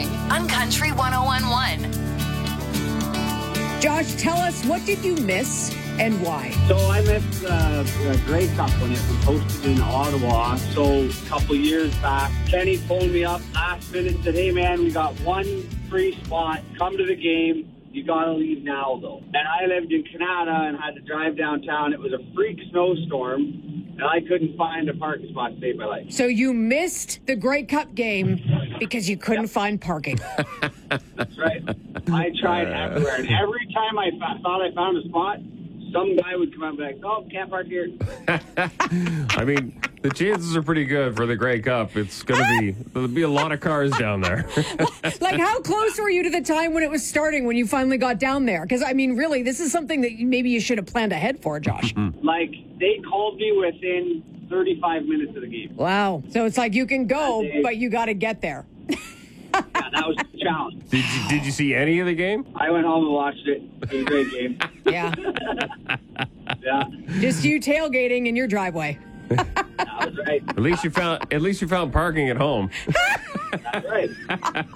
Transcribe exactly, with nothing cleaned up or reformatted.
morning on Country one oh one point one. Josh, tell us, what did you miss and why? So I missed uh, the Grey Cup when it was hosted in Ottawa. So a couple years back, Kenny phoned me up last minute and said, hey, man, we got one free spot. Come to the game. You got to leave now, though. And I lived in Canada and had to drive downtown. It was a freak snowstorm, and I couldn't find a parking spot to save my life. So you missed the Grey Cup game because you couldn't Yep. find parking. That's right. I tried everywhere, and every time I fa- thought I found a spot, some guy would come up and be like, oh, can't park here. I mean, the chances are pretty good for the Grey Cup. It's going to be, there'll be a lot of cars down there. Like, how close were you to the time when it was starting, when you finally got down there? Because, I mean, really, this is something that you- maybe you should have planned ahead for, Josh. Like, they called me within thirty-five minutes of the game. Wow. So it's like you can go, That day- but you got to get there. Yeah, that was the challenge. Did you, did you see any of the game? I went home and watched it. It was a great game. Yeah. Yeah, Just you tailgating in your driveway. that was right. At least you found, at least you found parking at home. That's right.